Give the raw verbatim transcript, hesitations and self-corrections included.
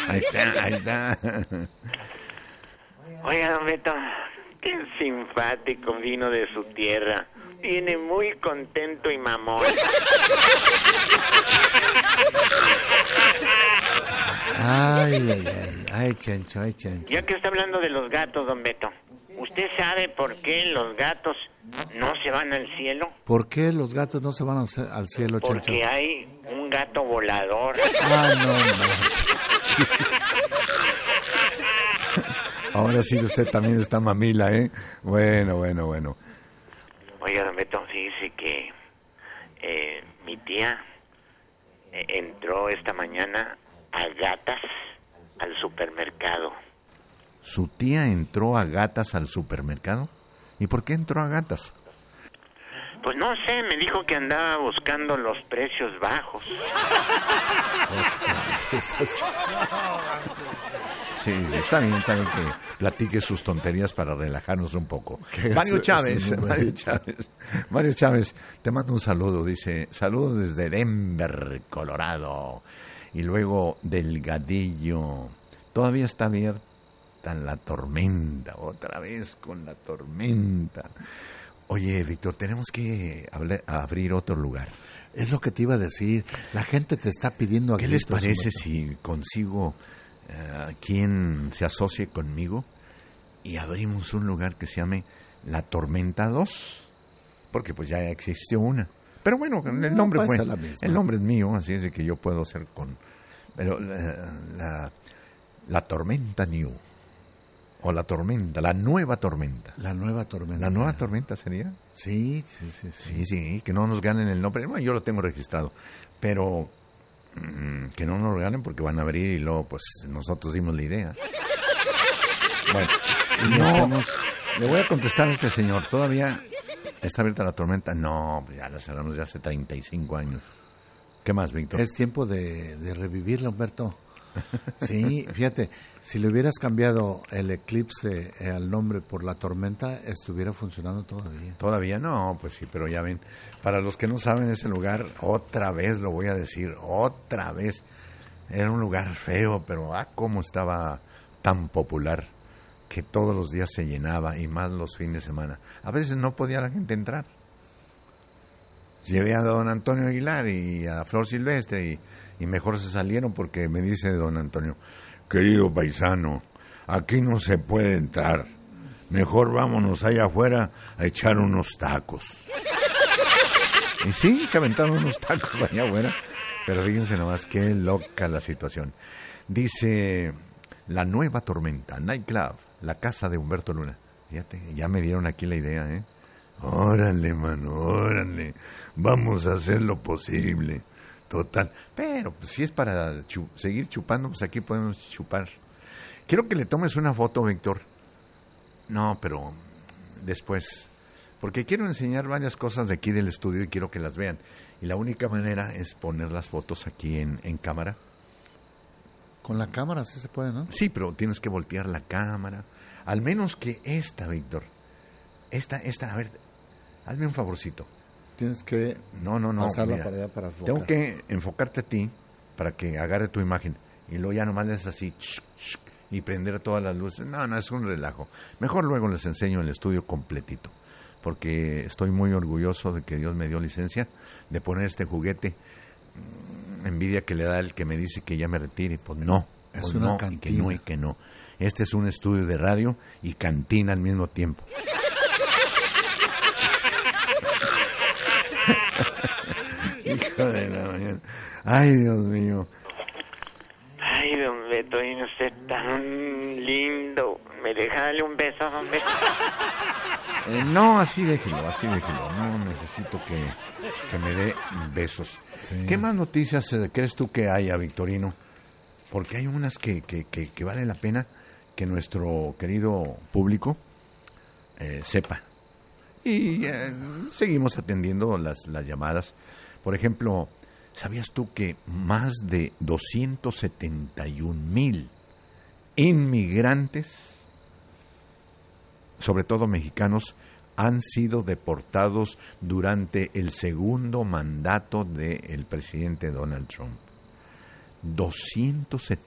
Ahí está, ahí está. Oiga, don Beto, qué simpático vino de su tierra. Viene muy contento y mamón. Ay, ay, ay, ay, Chencho, ay, Chencho. Ya que está hablando de los gatos, don Beto, ¿usted sabe por qué los gatos no se van al cielo? ¿Por qué los gatos no se van al ce- al cielo, Chencho? Porque hay un gato volador. Ah, no, manches. Ahora sí usted también está mamila, ¿eh? Bueno, bueno, bueno. Oiga, don Beto, fíjese que eh, mi tía eh, entró esta mañana a gatas al supermercado. ¿Su tía entró a gatas al supermercado? ¿Y por qué entró a gatas? Pues no sé, me dijo que andaba buscando los precios bajos. Sí, está bien, está bien que platique sus tonterías para relajarnos un poco. Mario Eso- Chávez, eso no me- Mario Chávez, Mario Chávez, te mando un saludo, dice, saludos desde Denver, Colorado. Y luego Delgadillo, todavía está abierta la tormenta, otra vez con la tormenta. Oye, Víctor, tenemos que hablar- abrir otro lugar. Es lo que te iba a decir. La gente te está pidiendo a ¿Qué les gritos, parece Humberto. si consigo uh, quien se asocie conmigo y abrimos un lugar que se llame La Tormenta dos? Porque pues ya existió una. Pero bueno, el No, nombre puede fue ser la misma. el nombre es mío, así es de que yo puedo hacer con. Pero la, la, la Tormenta New o la Tormenta, la nueva Tormenta. La nueva tormenta. ¿La nueva Tormenta sería? Sí, sí, sí, sí. Sí, sí, que no nos ganen el nombre. Bueno, yo lo tengo registrado, pero mm, que no nos lo ganen porque van a abrir y luego pues nosotros dimos la idea. Bueno, Y no, hacemos- le voy a contestar a este señor. ¿Todavía está abierta la tormenta? No, pues ya la cerramos ya hace treinta y cinco años. ¿Qué más, Víctor? Es tiempo de, de revivirla, Humberto. Sí, fíjate, si le hubieras cambiado el eclipse eh, al nombre por la tormenta, estuviera funcionando todavía. Todavía no, pues sí, pero ya ven, para los que no saben ese lugar, otra vez lo voy a decir, otra vez, era un lugar feo, pero ah, cómo estaba tan popular, que todos los días se llenaba, y más los fines de semana. A veces no podía la gente entrar. Llevé a don Antonio Aguilar y a Flor Silvestre, y, y mejor se salieron porque me dice don Antonio, querido paisano, aquí no se puede entrar. Mejor vámonos allá afuera a echar unos tacos. Y sí, se aventaron unos tacos allá afuera. Pero fíjense nomás, qué loca la situación. Dice, La Nueva Tormenta, Nightclub, la casa de Humberto Luna. Fíjate, ya me dieron aquí la idea, ¿eh? Órale, mano, órale. Vamos a hacer lo posible. Total. Pero pues, si es para chu- seguir chupando, pues aquí podemos chupar. Quiero que le tomes una foto, Víctor. No, pero después. Porque quiero enseñar varias cosas de aquí del estudio y quiero que las vean. Y la única manera es poner las fotos aquí en, en cámara. Con la cámara sí se puede, ¿no? Sí, pero tienes que voltear la cámara. Al menos que esta, Víctor. Esta, esta, a ver, hazme un favorcito. Tienes que No, no, no. pasarla mira, para allá para enfocar. tengo que enfocarte a ti para que agarre tu imagen. Y luego ya nomás le haces así ch, ch, y prender todas las luces. No, no, es un relajo. Mejor luego les enseño el estudio completito. Porque estoy muy orgulloso de que Dios me dio licencia de poner este juguete. Envidia que le da el que me dice que ya me retire. Pues no, Es pues una no, y que cantina. no, y que no. Este es un estudio de radio y cantina al mismo tiempo. Hijo de la mañana. Ay, Dios mío. Ay, don Beto, y no sé, tan lindo. ¿Me deja darle un beso, don Beto? Eh, no, así déjelo, así déjelo. No necesito que, que me dé besos. Sí. ¿Qué más noticias eh, crees tú que haya, Victorino? Porque hay unas que, que, que, que vale la pena que nuestro querido público eh, sepa. Y eh, seguimos atendiendo las, las llamadas. Por ejemplo, ¿sabías tú que más de doscientos setenta y un mil inmigrantes, sobre todo mexicanos, han sido deportados durante el segundo mandato del presidente Donald Trump? doscientos